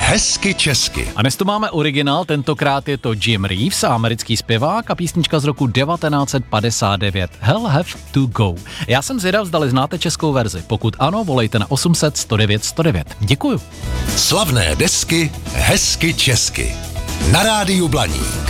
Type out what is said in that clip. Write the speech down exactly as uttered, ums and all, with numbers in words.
Hezky česky. A dnes tu máme originál, tentokrát je to Jim Reeves, americký zpěvák a písnička z roku devatenáct set padesát devět. Hell have to go. Já jsem zvědav, zdali znáte českou verzi. Pokud ano, volejte na osm set sto devět sto devět. Děkuju. Slavné desky hezky česky. Na rádiu Blaník.